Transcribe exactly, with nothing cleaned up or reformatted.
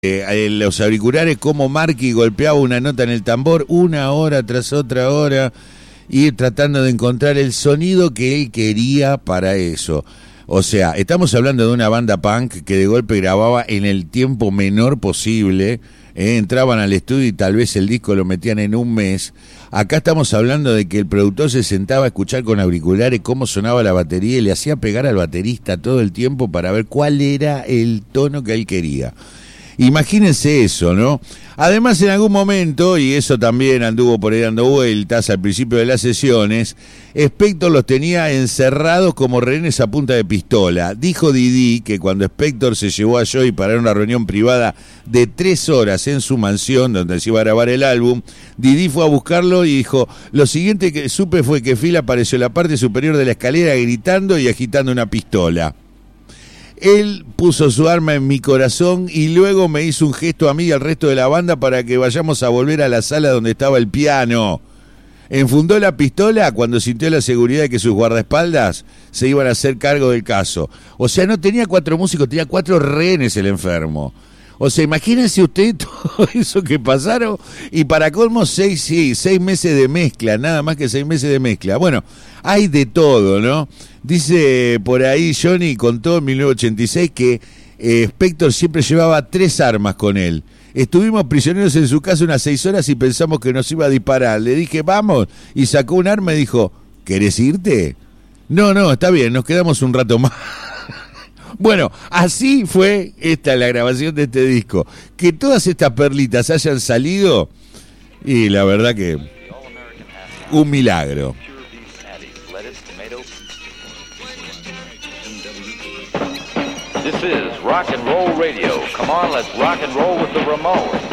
Eh, los auriculares, como Marky golpeaba una nota en el tambor una hora tras otra hora y tratando de encontrar el sonido que él quería para eso. O sea, estamos hablando de una banda punk que de golpe grababa en el tiempo menor posible, eh, entraban al estudio y tal vez el disco lo metían en un mes. Acá estamos hablando de que el productor se sentaba a escuchar con auriculares cómo sonaba la batería y le hacía pegar al baterista todo el tiempo para ver cuál era el tono que él quería. Imagínense eso, ¿no? Además, en algún momento, y eso también anduvo por ahí dando vueltas al principio de las sesiones, Spector los tenía encerrados como rehenes a punta de pistola. Dijo Didi que cuando Spector se llevó a Joey para una reunión privada de tres horas en su mansión, donde se iba a grabar el álbum, Didi fue a buscarlo y dijo: lo siguiente que supe fue que Phil apareció en la parte superior de la escalera gritando y agitando una pistola. Él puso su arma en mi corazón y luego me hizo un gesto a mí y al resto de la banda para que vayamos a volver a la sala donde estaba el piano. Enfundó la pistola cuando sintió la seguridad de que sus guardaespaldas se iban a hacer cargo del caso. O sea, no tenía cuatro músicos, tenía cuatro rehenes el enfermo. O sea, imagínense usted todo eso que pasaron y para colmo seis, sí, seis meses de mezcla, nada más que seis meses de mezcla. Bueno, hay de todo, ¿no? Dice por ahí Johnny, contó en mil novecientos ochenta y seis que eh, Spector siempre llevaba tres armas con él. Estuvimos prisioneros en su casa unas seis horas y pensamos que nos iba a disparar. Le dije, vamos, y sacó un arma y dijo, ¿querés irte? No, no, está bien, nos quedamos un rato más. Bueno, así fue esta la grabación de este disco. Que todas estas perlitas hayan salido, y la verdad que un milagro. This is Rock and Roll Radio. Come on, let's rock and roll with the Ramones.